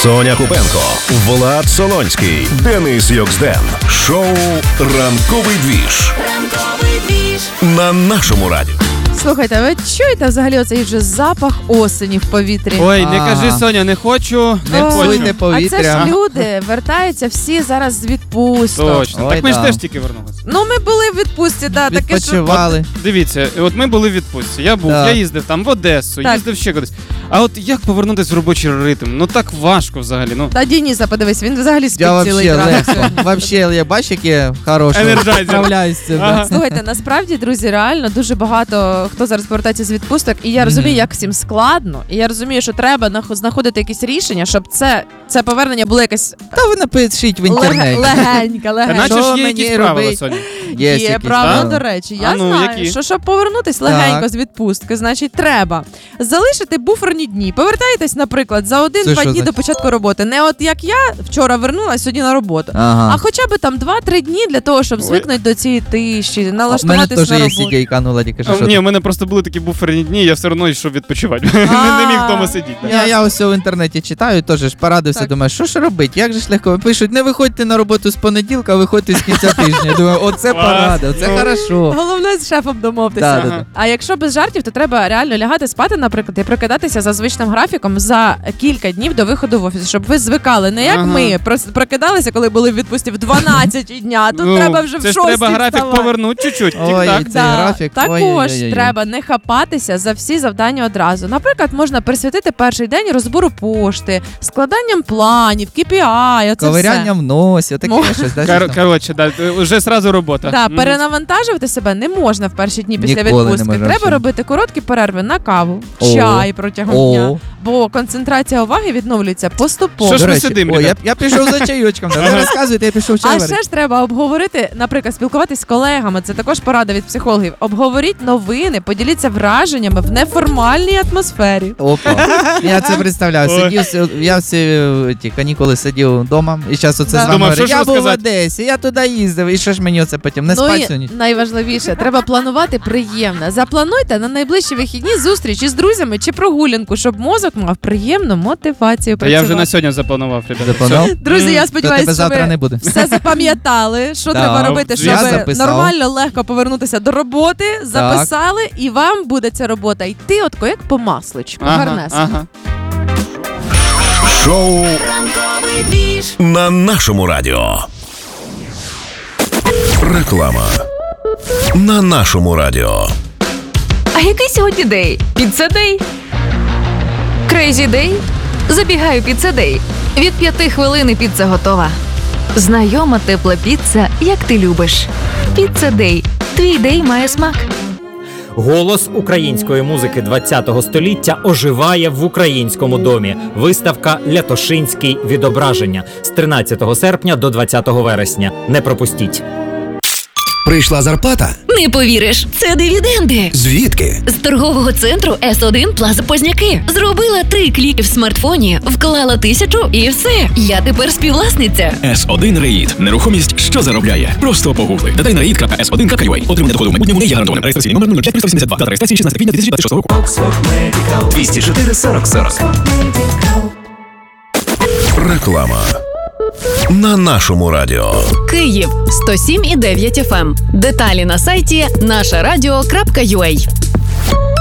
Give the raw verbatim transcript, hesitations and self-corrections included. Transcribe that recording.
Соня Купенко, Влад Солонський, Денис Йоксден. Шоу «Ранковий двіж» на нашому радіо. Слухайте, ви чуєте взагалі оцей вже запах осені в повітрі? Ой, не кажи, Соня, не хочу, не хочу. А це ж люди вертаються всі зараз з відпусток. Точно. Ой, так ми да. ж теж тільки вернулися. Ну, ми були в відпустці, да, таке що... Відпочивали. Дивіться, от ми були в відпустці. Я був, Так. я їздив там в Одесу, Так. їздив ще кудись. А от як повернутися в робочий ритм? Ну так важко взагалі. Ну. Та Дениса, подивись, він взагалі спить Я цілий вообще ранок легко. сьогодні. Вообще, я бачу, як я хороший. Енерджайзер. Справляюсь з цим. да. Ага. Слухайте, насправді, друзі, реально дуже багато хто зараз повертається з відпусток, і я розумію, Мгм. як всім складно, і я розумію, що треба нах- знаходити якісь рішення, щоб це, це повернення було якесь Та ви напишіть в інтернеті. лег- легеньке, Та легеньке. наче Що ж є мені якісь правила, робить? Соня. Є, якісь правила, правила. до речі. Я А ну, знаю, які? що щоб повернутись легенько з відпустки, значить, треба залишити буферні дні. Повертаєтесь, наприклад, за один-два Це що дні за- до початку роботи. Не от як я вчора вернулася сьогодні на роботу, Ага. а хоча б там два-три дні для того, щоб Ой. звикнути до цієї тиші, У мене налаштуватись теж на є роботу. ідейка, ну, Ладіка, що А, що Ні, ти? в мене просто були такі буферні дні, я все одно йшов відпочивати. Не, не міг вдома сидіти. Я, я ось в інтернеті читаю, теж ж порадився, Так. думаю, що ж робити, як же ж легко. Пишуть, не виходьте на роботу з понеділка, а виходьте з кінця тижня. Я думаю, оце Клас. порада, оце Ну. хорошо. Головне з шефом домовтеся. Да, да, да. А якщо без жартів, то треба реально лягати спати, наприклад, і прокидатися за звичним графіком за кілька днів до виходу в офіс, щоб ви звикали. Не як Ага. ми прос- прокидалися, коли були в відпустці в дванадцятій дня, а тут Ну, треба вже в це ж шостій треба графік вставати. повернути чуть-чуть. Ой, Тік-так. цей графік. Також Ой-ой-ой-ой. треба не хапатися за всі завдання одразу. Наприклад, можна присвятити перший день розбору пошти, складанням планів, кей пі ай, оце Ковиряння в носі, таке Мож- щось. да, Кор- щось там. Коротше, да, вже зразу робота. Да, Мгм. перенавантажувати себе не можна в перші дні після Ніколи не відпустки. можна Треба взагалі. робити короткі перерви на каву, О. чай протягом О. дня, бо концентрація уваги відновлюється поступово. Що ж До ми речі, сидимо, о, я, ребят? я пішов за чайочком, да, ви розказуєте, я пішов А чай варити. ще ж треба обговорити, наприклад, спілкуватись з колегами. Це також порада від психологів. Обговоріть новини, поділіться враженнями в неформальній атмосфері. Опа. Я це представляю. Ой. Сидів, с- я всі е, ті канікули сидів вдома, і зараз оце Да. з вами Думав, говорю. що ж Я був в розказати? Одесі, я туди їздив, і що ж мені оце потім? Не Ну спать і сьогодні? найважливіше, треба планувати приємне. Заплануйте на найближчі вихідні зустріч із друзями чи прогулянку, щоб мозок мав приємну мотивацію Та я вже працювати. на сьогодні запланував, ребята. Запланував? Все. Друзі, М. я То сподіваюся, тебе що завтра ви не буде. все запам'ятали, що Так, треба робити, я щоб записав. нормально, легко повернутися до роботи, записали, і вам буде ця робота йти отко, як по масличку. Ага, Гарнесенько. ага. Шоу на нашому радіо. Реклама на нашому радіо. А який сьогодні день? Піца-дей? Крейзі дей? Забігаю піца-дей. Від п'яти хвилин піца готова. Знайома тепла піца, як ти любиш. Піца-дей. Твій дей має смак. Голос української музики ХХ століття оживає в українському домі. Виставка «Лятошинський відображення» з тринадцятого серпня до двадцятого вересня. Не пропустіть. Прийшла зарплата? Не повіриш, це дивіденди. Звідки? З торгового центру Ес один Плаза Позняки. Зробила три кліки в смартфоні, вклала тисячу і все. Я тепер співвласниця. Ес один Реїд. Нерухомість, що заробляє. Просто погугли. Деталі на реїд крапка ес один крапка ю а. Отримання доходу в майбутньому не є гарантованим. Реєстраційний номер нуль п'ять триста вісімдесят два. Дата реєстрації шістнадцяте квітня дві тисячі двадцять шостого року. двісті чотири сорок сорок. Реклама на нашому радіо. Київ сто сім і дев'ять еф ем. Деталі на сайті наша радіо крапка ю а.